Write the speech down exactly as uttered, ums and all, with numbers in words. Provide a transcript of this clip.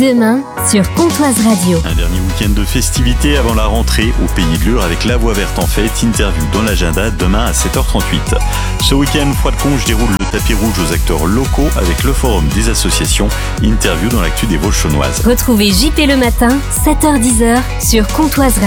Demain sur Comtoise Radio. Un dernier week-end de festivités avant la rentrée au Pays de Lure avec La Voix Verte en fête. Interview dans l'agenda demain à sept heures trente-huit. Ce week-end, Froide-Conche déroule le tapis rouge aux acteurs locaux avec le forum des associations. Interview dans l'actu des Vosges chaunoises. Retrouvez J P le matin, sept heures dix sur Comtoise Radio.